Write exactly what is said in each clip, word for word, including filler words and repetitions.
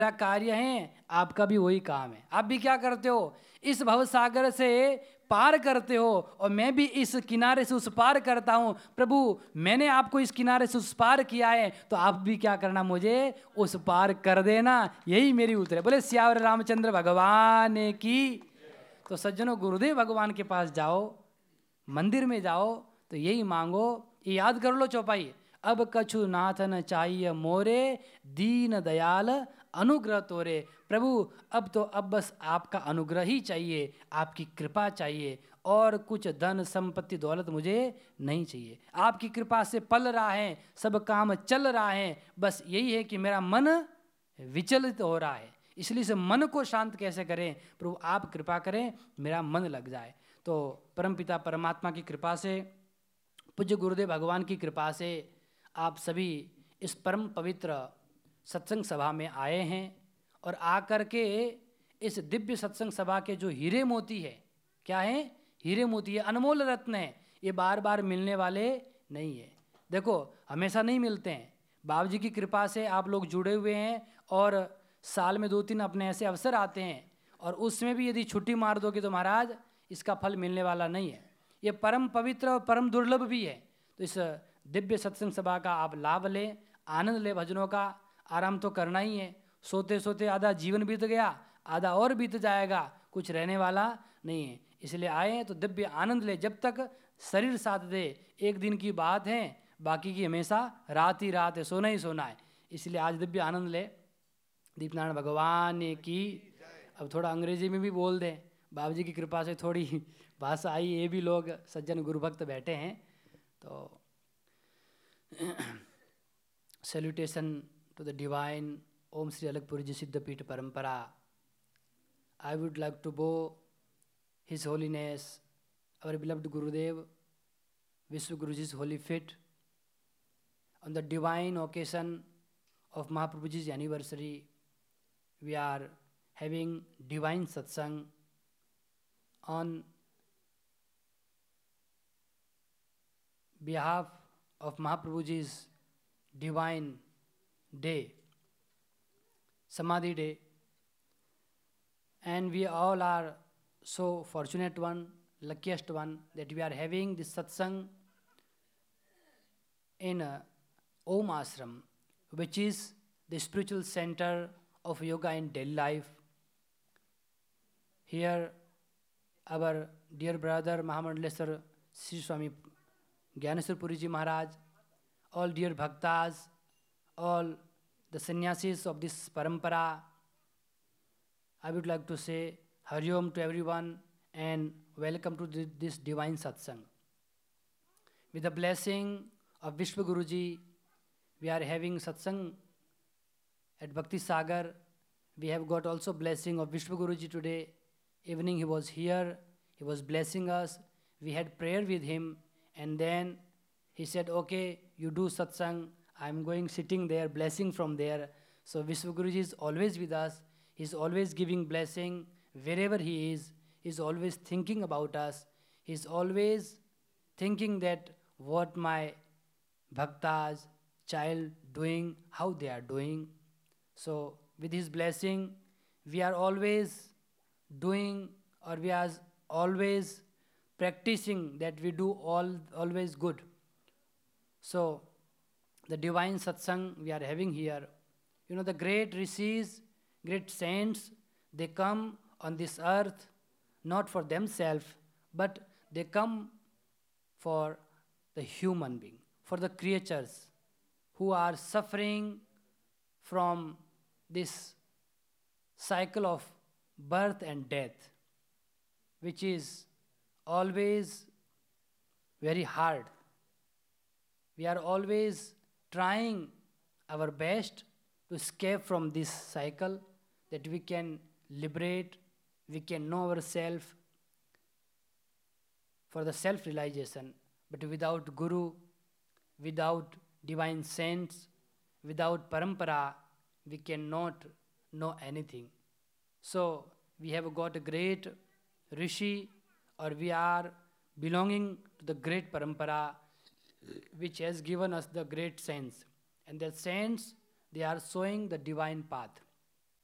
मेरा कार्य है, आपका भी वही काम है। आप भी क्या करते हो, इस भव सागर से पार करते हो और मैं भी इस किनारे से उस पार करता हूँ। प्रभु मैंने आपको इस किनारे से उस पार किया है, तो आप भी क्या करना, मुझे उस पार कर देना। यही मेरी उत्तर है। बोले सियावर रामचंद्र भगवान की। तो सज्जनों, गुरुदेव भगवान के पास जाओ, मंदिर में जाओ तो यही मांगो, ये याद कर लो चौपाई। अब कछु नाथ न चाहिए मोरे, दीन दयाल अनुग्रह तोरे। प्रभु अब तो अब बस आपका अनुग्रह ही चाहिए, आपकी कृपा चाहिए, और कुछ धन संपत्ति दौलत मुझे नहीं चाहिए। आपकी कृपा से पल रहा है, सब काम चल रहा है, बस यही है कि मेरा मन विचलित हो रहा है। इसलिए से मन को शांत कैसे करें, प्रभु आप कृपा करें, मेरा मन लग जाए। तो परमपिता परमात्मा की कृपा से, पूज्य गुरुदेव भगवान की कृपा से आप सभी इस परम पवित्र सत्संग सभा में आए हैं, और आकर के इस दिव्य सत्संग सभा के जो हीरे मोती है, क्या है, हीरे मोती है, अनमोल रत्न है, ये बार बार मिलने वाले नहीं है। देखो हमेशा नहीं मिलते हैं, बाबा जी की कृपा से आप लोग जुड़े हुए हैं, और साल में दो तीन अपने ऐसे अवसर आते हैं, और उसमें भी यदि छुट्टी मार दोगे तो महाराज इसका फल मिलने वाला नहीं है। ये परम पवित्र और परम दुर्लभ भी है। तो इस दिव्य सत्संग सभा का आप लाभ लें, आनंद लें। भजनों का आराम तो करना ही है, सोते सोते आधा जीवन बीत गया, आधा और बीत जाएगा, कुछ रहने वाला नहीं है। इसलिए आए हैं तो दिव्य आनंद ले, जब तक शरीर साथ दे। एक दिन की बात है, बाकी की हमेशा रात ही रात है, सोना ही सोना है। इसलिए आज दिव्य आनंद ले। दीपनारायण भगवान की। अब थोड़ा अंग्रेजी में भी बोल दें, बाबा जी की कृपा से थोड़ी भाषा आई, ये भी लोग सज्जन गुरु भक्त बैठे हैं। तो सैल्यूटेशन टू द डिवाइन ओम श्री अलगपुरी जी सिद्धपीठ परंपरा। आई वुड लाइक टू बो his holiness our beloved Gurudev Vishwa Guruji's holy feet on the divine occasion of Mahaprabhuji's anniversary. We are having divine satsang on behalf of Mahaprabhuji's divine day, Samadhi day, and we all are so fortunate one, luckiest one, that we are having this satsang in uh, Om Ashram, which is the spiritual center of yoga in daily life. Here our dear brother Mahamandaleswar Sri Swami Gyaneshwar Puri Ji Maharaj, all dear bhaktas, all the sannyasis of this parampara, I would like to say Hari Om to everyone and welcome to this divine satsang. With the blessing of Vishwa Guruji, we are having satsang at Bhakti Sagar. We have got also blessing of Vishwa Guruji today. Evening he was here, he was blessing us. We had prayer with him, and then he said, okay, you do satsang. I'm going sitting there, blessing from there. So Vishwa Guruji is always with us. He's always giving blessing wherever he is. He's always thinking about us. He's always thinking that what my bhaktas, child doing, how they are doing. So with his blessing, we are always doing, or we are always practicing that we do all always good. So the divine satsang we are having here, you know, the great rishis, great saints, they come on this earth not for themselves, but they come for the human being, for the creatures who are suffering from this cycle of birth and death, which is always very hard. We are always trying our best to escape from this cycle, that we can liberate, we can know ourselves for the self-realization. But without Guru, without divine saints, without parampara, we cannot know anything. So we have got a great rishi, or we are belonging to the great parampara, which has given us the great saints. And the saints, they are showing the divine path.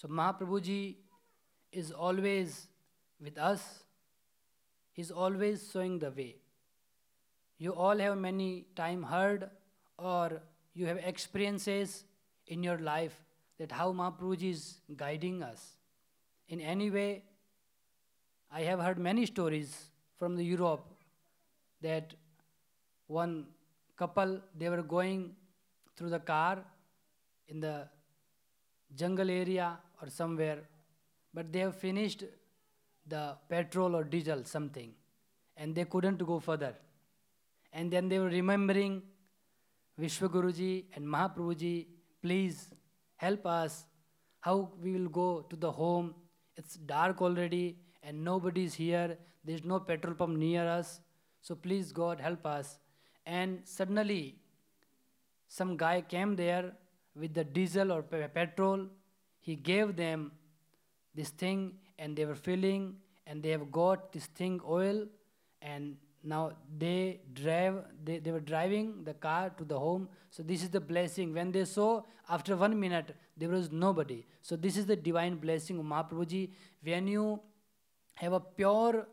So Mahaprabhu ji is always with us. He's always showing the way. You all have many time heard or you have experiences in your life that how Mahaprabhu ji is guiding us. In any way, I have heard many stories from the Europe that one couple, they were going through the car in the jungle area or somewhere, but they have finished the petrol or diesel something and they couldn't go further. And then they were remembering Vishwaguruji and Mahaprabhuji, please help us how we will go to the home. It's dark already and nobody is here. There's no petrol pump near us. So please God help us. And suddenly some guy came there with the diesel or pe- petrol. He gave them this thing and they were filling and they have got this thing oil and now they drive they, they were driving the car to the home. So this is the blessing. When they saw after one minute there was nobody. So this is the divine blessing of Mahaprabhuji. When you have a pure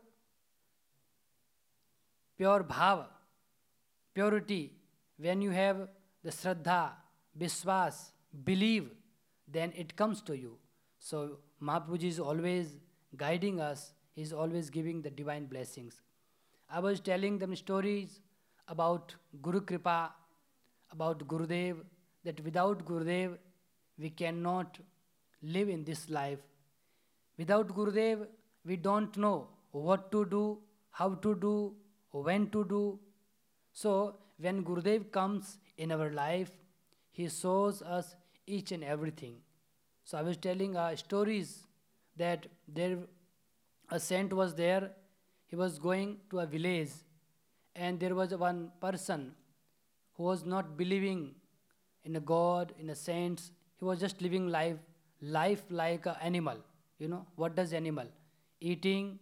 pure bhava, purity, when you have the shraddha, viswas, believe, then it comes to you. So Mahaprabhuji is always guiding us. He is always giving the divine blessings. I was telling them stories about Guru Kripa, about Gurudev, that without Gurudev, we cannot live in this life. Without Gurudev, we don't know what to do, how to do, when to do. So when Gurudev comes in our life, he shows us each and everything. So I was telling uh, stories that there a saint was there. He was going to a village and there was one person who was not believing in a God, in a saints. He was just living life, life like an animal. You know, what does animal? Eating,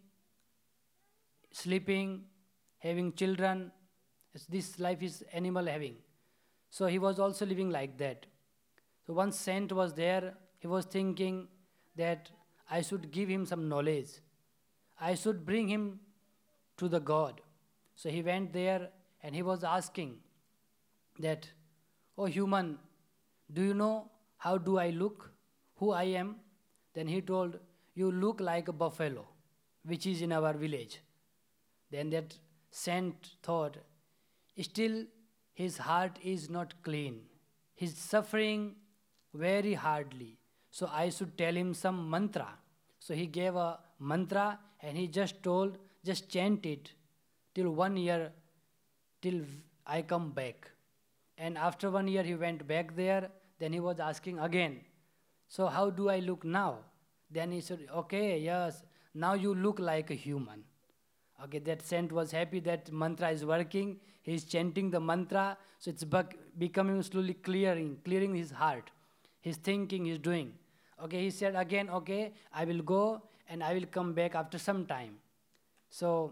sleeping, having children. This life is animal having. So he was also living like that. So one saint was there. He was thinking that I should give him some knowledge. I should bring him to the God. So he went there and he was asking that, oh human, do you know how do I look, who I am? Then he told, you look like a buffalo, which is in our village. Then that saint thought, still his heart is not clean. He's suffering very hardly. So I should tell him some mantra. So he gave a mantra and he just told, just chant it till one year, till I come back. And after one year he went back there. Then he was asking again, so how do I look now? Then he said, okay, yes, now you look like a human. Okay, that saint was happy that mantra is working. He is chanting the mantra, so it's becoming slowly clearing, clearing his heart. His thinking is doing. Okay, he said again, okay, I will go and I will come back after some time. So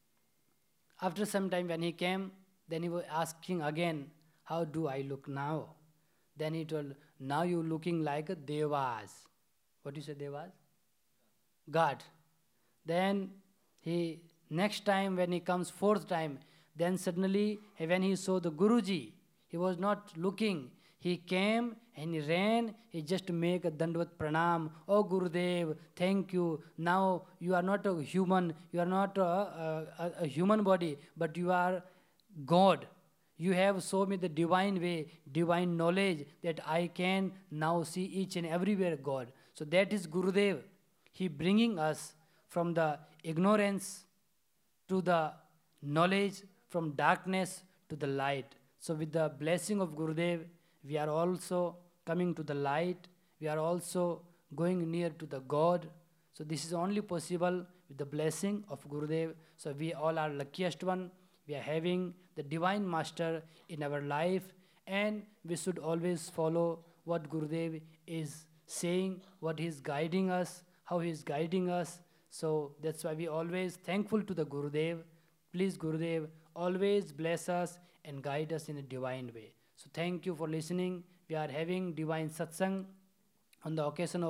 after some time when he came, then he was asking again, how do I look now? Then he told, now you looking like a devas. What do you say, devas? God. Then he, next time when he comes fourth time, then suddenly when he saw the Guruji, he was not looking. He came and he ran, he just make a Dandvat Pranam. Oh Gurudev, thank you. Now you are not a human, you are not a, a, a human body, but you are God. You have shown me the divine way, divine knowledge that I can now see each and everywhere God. So that is Gurudev. He bringing us from the ignorance to the knowledge, from darkness to the light. So with the blessing of Gurudev, we are also coming to the light. We are also going near to the God. So this is only possible with the blessing of Gurudev. So we all are luckiest one. We are having the divine master in our life, and we should always follow what Gurudev is saying, what he is guiding us, how he is guiding us. So that's why we always thankful to the Gurudev. Please Gurudev, always bless us and guide us in a divine way. So thank you for listening. We are having divine satsang on the occasion of